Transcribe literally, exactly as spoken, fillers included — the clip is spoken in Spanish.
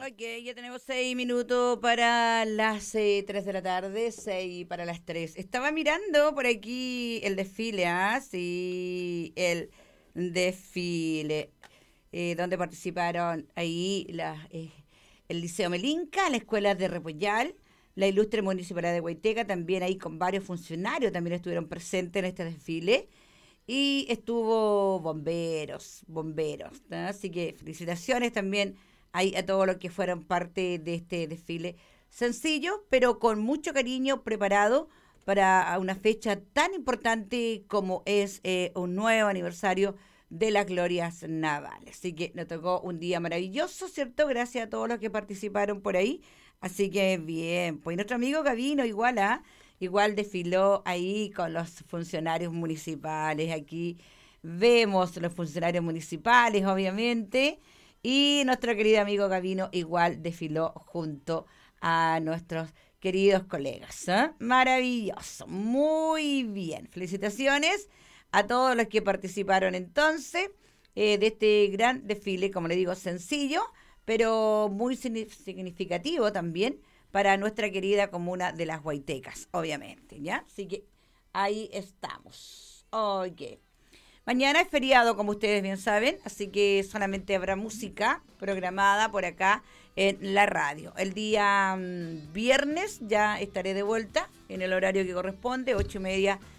Ok, ya tenemos seis minutos para las eh, tres de la tarde, seis para las tres. Estaba mirando por aquí el desfile, ¿ah? Sí, el desfile, eh, donde participaron ahí la, eh, el Liceo Melinca, la Escuela de Repollal, la Ilustre Municipalidad de Huayteca, también ahí con varios funcionarios también estuvieron presentes en este desfile. Y estuvo bomberos, bomberos, ¿no? Así que felicitaciones también ahí a todos los que fueron parte de este desfile sencillo, pero con mucho cariño preparado para una fecha tan importante como es eh, un nuevo aniversario de las glorias navales. Así que nos tocó un día maravilloso, ¿cierto? Gracias a todos los que participaron por ahí. Así que bien, pues y nuestro amigo Gavino igual, ¿ah? Igual desfiló ahí con los funcionarios municipales. Aquí vemos los funcionarios municipales, obviamente. Y nuestro querido amigo Gavino igual desfiló junto a nuestros queridos colegas. ¿Eh? Maravilloso. Muy bien. Felicitaciones a todos los que participaron entonces eh, de este gran desfile, como le digo, sencillo, pero muy significativo también para nuestra querida comuna de Las Huaytecas, obviamente, ¿ya? Así que ahí estamos. Ok. Mañana es feriado, como ustedes bien saben, así que solamente habrá música programada por acá en la radio. El día mmm, viernes ya estaré de vuelta en el horario que corresponde, ocho y media